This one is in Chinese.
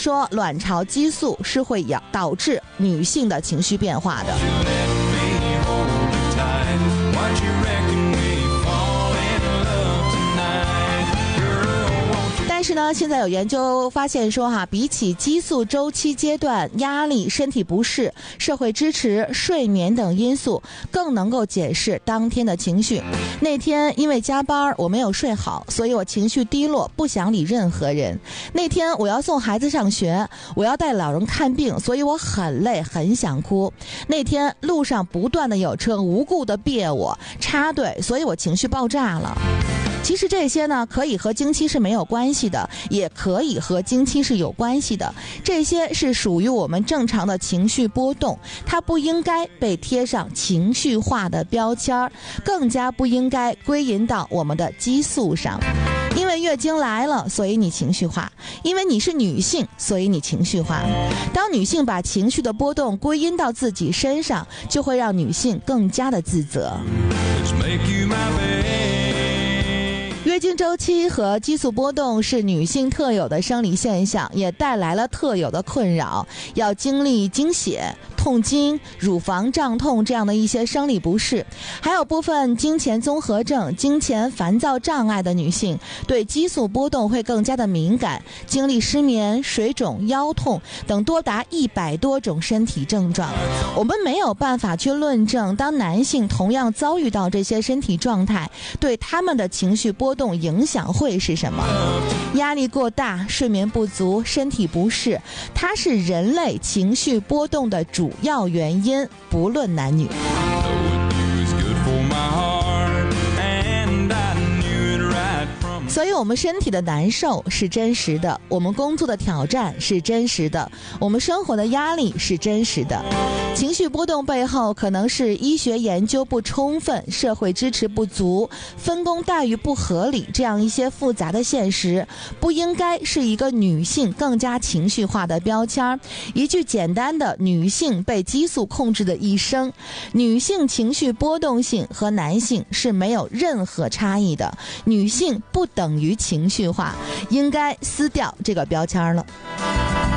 说卵巢激素是会导致女性的情绪变化的。但是呢，现在有研究发现说比起激素周期阶段、压力、身体不适、社会支持、睡眠等因素，更能够解释当天的情绪。那天因为加班我没有睡好，所以我情绪低落，不想理任何人。那天我要送孩子上学，我要带老人看病，所以我很累，很想哭。那天路上不断的有车无故的别我插队，所以我情绪爆炸了。其实这些呢，可以和经期是没有关系的，也可以和经期是有关系的。这些是属于我们正常的情绪波动，它不应该被贴上情绪化的标签，更加不应该归因到我们的激素上。因为月经来了，所以你情绪化；因为你是女性，所以你情绪化。当女性把情绪的波动归因到自己身上，就会让女性更加的自责。月经周期和激素波动是女性特有的生理现象，也带来了特有的困扰，要经历经血、痛经、乳房胀痛这样的一些生理不适，还有部分经前综合症、经前烦躁障碍的女性对激素波动会更加的敏感，经历失眠、水肿、腰痛等多达100多种身体症状。我们没有办法去论证，当男性同样遭遇到这些身体状态，对他们的情绪波动影响会是什么？压力过大、睡眠不足、身体不适，它是人类情绪波动的主要原因，不论男女。所以我们身体的难受是真实的，我们工作的挑战是真实的，我们生活的压力是真实的。情绪波动背后可能是医学研究不充分、社会支持不足、分工待遇不合理这样一些复杂的现实，不应该是一个女性更加情绪化的标签。一句简单的女性被激素控制的一生，女性情绪波动性和男性是没有任何差异的，女性不等于情绪化，应该撕掉这个标签了。